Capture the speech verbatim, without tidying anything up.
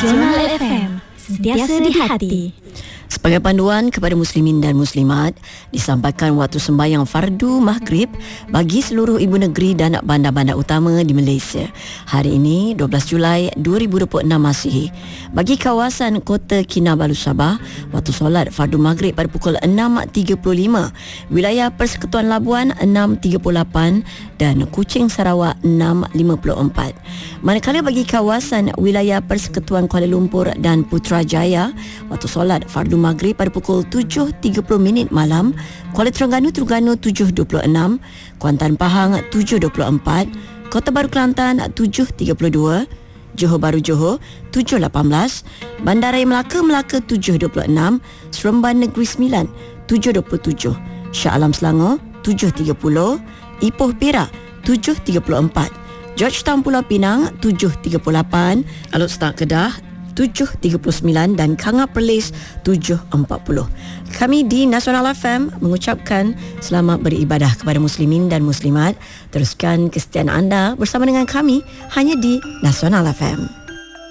Nasional F M, sentiasa di hati. Sebagai panduan kepada muslimin dan muslimat, disampaikan waktu sembahyang fardu maghrib bagi seluruh ibu negeri dan bandar-bandar utama di Malaysia. Hari ini dua belas Julai dua ribu dua puluh enam Masihi. Bagi kawasan Kota Kinabalu Sabah, waktu solat fardu maghrib pada pukul enam tiga puluh lima, wilayah Persekutuan Labuan enam tiga puluh lapan dan Kuching Sarawak enam lima puluh empat. Manakala bagi kawasan wilayah Persekutuan Kuala Lumpur dan Putrajaya, waktu solat fardu maghrib pada pukul tujuh tiga puluh minit malam, Kuala Terengganu Terengganu tujuh dua puluh enam, Kuantan Pahang tujuh dua puluh empat, Kota Baru Kelantan tujuh tiga puluh dua, Johor Bahru Johor tujuh lapan belas, Bandaraya Melaka Melaka tujuh dua puluh enam, Seremban Negeri Sembilan tujuh dua puluh tujuh, Shah Alam Selangor tujuh tiga puluh, Ipoh Perak tujuh tiga puluh empat, Georgetown Pulau Pinang tujuh tiga puluh lapan, Alor Setar Kedah tujuh tiga puluh sembilan dan Kangap Perlis tujuh empat puluh. Kami di Nasional F M mengucapkan selamat beribadah kepada muslimin dan muslimat. Teruskan kesetiaan anda bersama dengan kami hanya di Nasional F M.